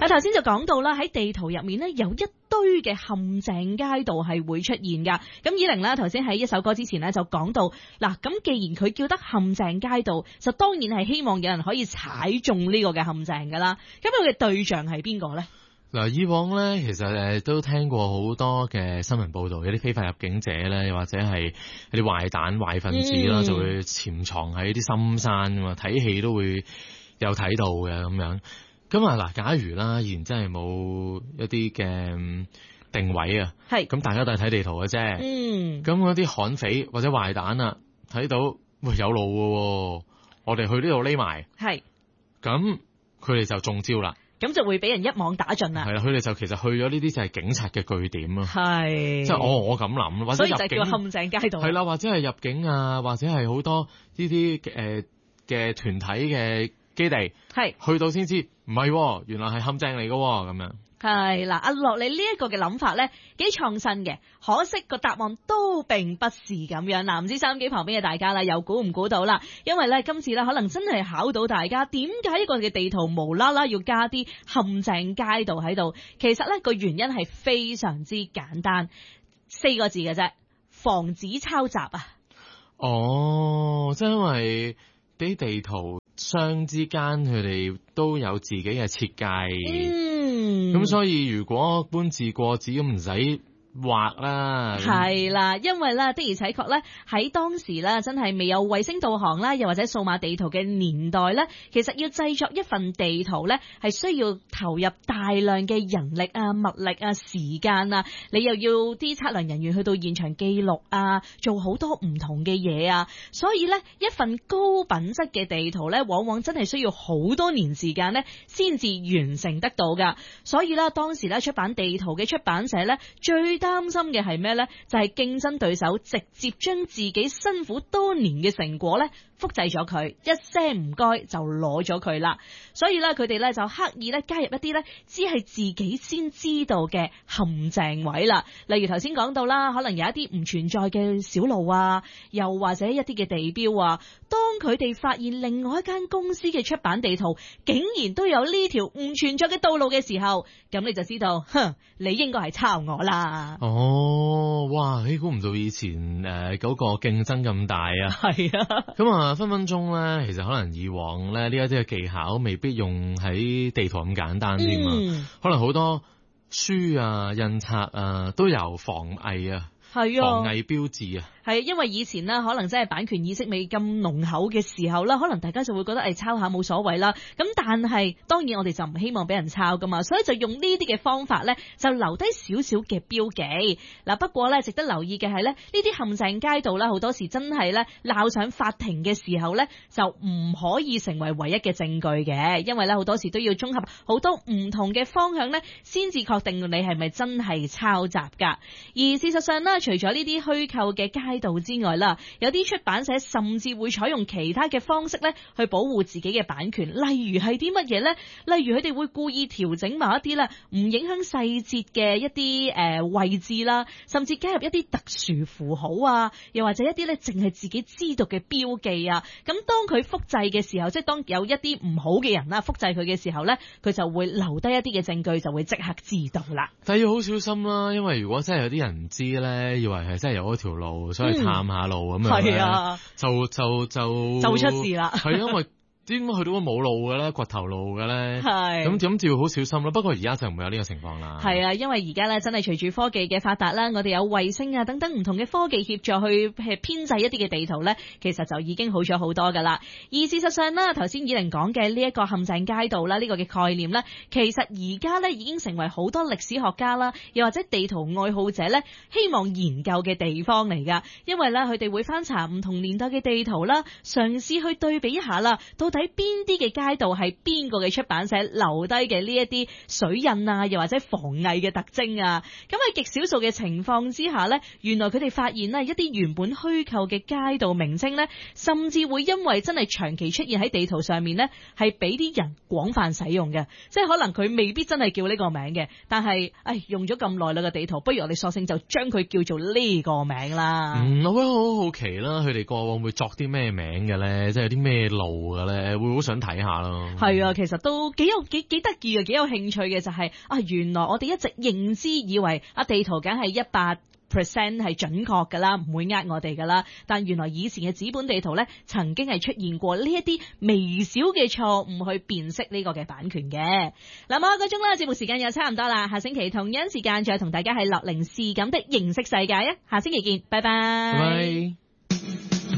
頭先就講到啦，喺地圖入面呢，有一堆嘅陷阱街道係會出現噶。咁以玲呢，頭先喺一首歌之前呢，就講到嗱，咁既然佢叫得陷阱街道，就當然係希望有人可以踩中呢個嘅陷阱噶啦。咁佢嘅對象係邊個呢？ 嗱，以往咧，其實都聽過好多嘅新聞報導，有啲非法入境者咧，或者係一啲壞蛋、壞分子啦，就會潛藏喺啲深山㗎嘛，睇戲都會有睇到嘅咁樣。咁啊嗱，假如啦，依然真係冇一啲嘅定位啊，係咁大家都係睇地圖嘅啫。咁嗰啲悍匪或者壞蛋啊，睇到喂有路嘅喎，我哋去呢度匿埋，係咁佢哋就中招啦。咁就會俾人一網打盡啦。係啦，佢哋就其實去咗呢啲就係警察嘅據點咯。係，即係我咁諗，或者入境，所以就叫陷阱街道。係啦，或者係入境啊，或者係好多呢啲嘅團體嘅基地。係，去到先知唔係，原來係陷阱嚟嘅咁樣。係啦，阿樂你呢一個嘅諗法咧幾創新嘅，可惜個答案都並不是咁樣嗱，唔知收音機旁邊嘅大家啦，又估唔估到啦？因為咧今次咧可能真係考到大家，點解一個嘅地圖無啦啦要加啲陷阱街道喺度？其實咧個原因係非常之簡單，4個字嘅啫，防止抄襲啊！哦，即係因為啲地圖商之間佢哋都有自己嘅設計。咁所以如果搬字過紙咁唔使畫啦，係啦，因為咧的而且確咧喺當時咧真係未有衛星導航啦，又或者數碼地圖嘅年代咧，其實要製作一份地圖咧係需要投入大量嘅人力啊、物力啊、時間啊，你又要啲測量人員去到現場記錄啊，做好多唔同嘅嘢啊，所以咧一份高品質嘅地圖咧，往往真係需要好多年時間咧先至完成得到噶。所以咧當時咧出版地圖嘅出版社咧最擔心嘅係咩呢？就係競爭對手直接將自己辛苦多年嘅成果呢複製咗佢，一聲唔該就攞咗佢啦。所以呢，佢哋呢就刻意呢加入一啲呢只係自己先知道嘅陷阱位啦。例如頭先講到啦，可能有一啲唔存在嘅小路啊，又或者一啲嘅地標啊。當佢哋發現另外一間公司嘅出版地圖竟然都有呢條唔存在嘅道路嘅時候，咁你就知道，你應該係抄我啦。哦，哇！估唔到以前嗰個競爭咁大啊。係啊。咁啊，分分鐘咧，其實可能以往咧呢一啲嘅技巧未必用喺地圖咁簡單添啊。可能好多書啊、印刷啊都有防偽啊。係啊，防偽標誌啊。係，因為以前呢，可能真係版權意識未咁濃厚嘅時候啦，可能大家就會覺得抄下冇所謂啦。咁但係當然我哋就唔希望俾人抄噶嘛，所以就用呢啲嘅方法呢，就留低少少嘅標記。嗱，不過呢，值得留意嘅係呢，呢啲陷阱街道啦，好多時真係呢，鬧上法庭嘅時候呢，就唔可以成為唯一嘅證據嘅，因為呢，好多時都要綜合好多唔同嘅方向呢，先至確定你係咪真係抄襲噶。而事實上呢，除咗呢啲虛構嘅街道之外啦，有啲出版社甚至會採用其他嘅方式咧，去保護自己嘅版權。例如係啲乜嘢咧？例如佢哋會故意調整某一啲咧，唔影響細節嘅一啲位置啦，甚至加入一啲特殊符號啊，又或者一啲咧淨係自己知道嘅標記啊。咁當佢複製嘅時候，即係當有一啲唔好嘅人啦複製佢嘅時候咧，佢就會留低一啲嘅證據，就會即刻知道啦。但係要好小心啦，因為如果真係有啲人唔知咧，以為係真係有嗰條路，所以探下路咁樣咧，就會出事啦。係因為點解去到冇路嘅咧，掘頭路嘅咧？係咁就要好小心咯。不過而家就唔會有呢個情況啦。係啊，因為而家咧真係隨住科技嘅發達啦，我哋有衛星啊等等唔同嘅科技協助去編製一啲嘅地圖咧，其實就已經好咗好多噶啦。而事實上啦，頭先以玲講嘅呢一個陷阱街道啦，呢個嘅概念咧，其實而家咧已經成為好多歷史學家啦，又或者地圖愛好者咧希望研究嘅地方嚟噶。因為咧佢哋會翻查唔同年代嘅地圖啦，嘗試去對比一下啦，到底邊啲嘅街道係邊個嘅出版社留低嘅呢一啲水印啊，又或者防偽嘅特徵啊。咁喺極少數嘅情況之下呢，原來佢哋發現呢一啲原本虛構嘅街道名稱呢，甚至會因為真係長期出現喺地圖上面呢，係俾啲人廣泛使用嘅。即係可能佢未必真係叫呢個名嘅，但係用咗咁耐啦個地圖，不如我哋索性就將佢叫做呢個名啦。我覺得好好奇啦，佢哋過往會作啲咩名嘅呢？即係有啲咩路嘅呢？ 會好想睇下咯。 係啊，其實都幾得意嘅，幾有興趣嘅就係原來我哋一直認知以為地圖梗係100% 係準確㗎啦，唔會呃我哋㗎啦。但原來以前嘅紙本地圖咧，曾經係出現過呢一啲微小嘅錯誤去辨識呢個嘅版權嘅。嗱，某一個鐘啦，節目時間又差唔多啦，下星期同樣時間再同大家喺樂齡是咁的認識世界啊！下星期見，拜拜。 拜拜。